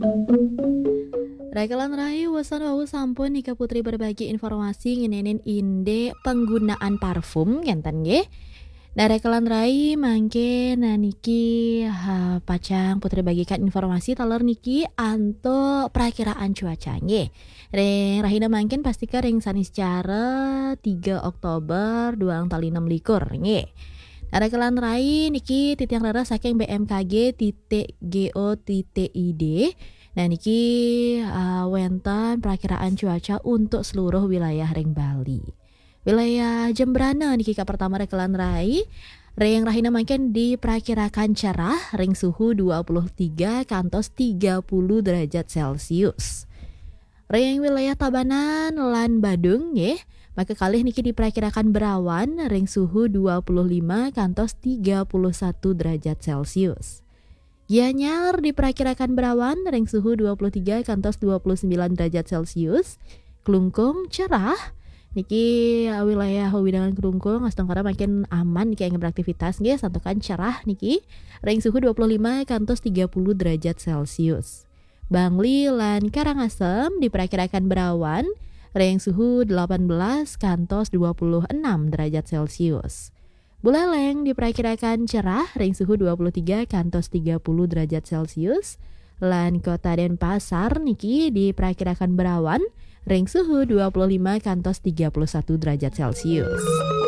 Rekalan Rai wasan wau sampun Nika Putri berbagi informasi ngenenin inde penggunaan parfum ngenten nggih. Nah rekalan Rai mangke niki pacang Putri bagikan informasi talor niki anto perakiraan cuaca nggih. Rahina mangken pastikan ring sanis cara 3 Oktober 2026 nggih. Nah rekalan Rai niki titiang rara saking BMKG.go.id. Nah niki wenten perakiraan cuaca untuk seluruh wilayah ring Bali. Wilayah Jembrana niki ka pertama rekalan Rai. Ring Rahina mangken diperkirakan cerah ring suhu 23 kantos 30 derajat Celcius. Ring wilayah Tabanan lan Badung nggih. Maka kalih niki diperkirakan berawan ring suhu 25 kantos 31 derajat Celcius. Gianyar diperkirakan berawan ring suhu 23 kantos 29 derajat Celcius. Kelungkung cerah. Niki wilayah Widangan Kelungkung astong kara makin aman niki yang beraktivitas nggih santukan cerah niki ring suhu 25 kantos 30 derajat Celcius. Bangli lan Karangasem diperkirakan berawan ring suhu 18 kantos 26 derajat Celcius. Buleleng diperkirakan cerah ring suhu 23 kantos 30 derajat Celcius. Lan Kota Denpasar niki diperkirakan berawan ring suhu 25 kantos 31 derajat Celcius.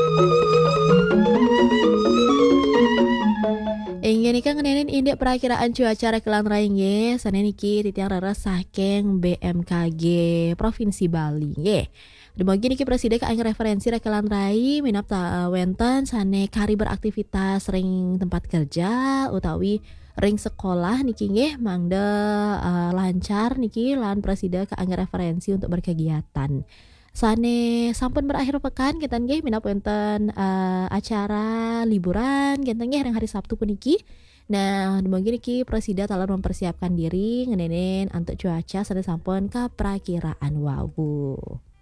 Ingin nika ngenenin indek perakiraan cuaca rekalan Rai nggih, sane niki titiang rara saking BMKG Provinsi Bali nggih. Dumugi niki presiden kaang referensi rekalan Rai minap wenten sane kari beraktivitas ring tempat kerja utawi ring sekolah niki nggih mangda lancar niki lan presiden kaang referensi untuk berkegiatan. Sane sampun berakhir pekan kita nggih minap wonten acara liburan genten nggih ring hari Sabtu puniki. Nah, dumugi niki presida talon mempersiapkan diri ngenenen antuk cuaca sane sampun kaprakiraan wau.